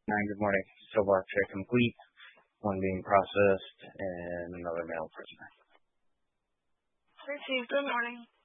Hi, good morning. So far, check complete. One being processed and another mail prisoner. Received. Good morning.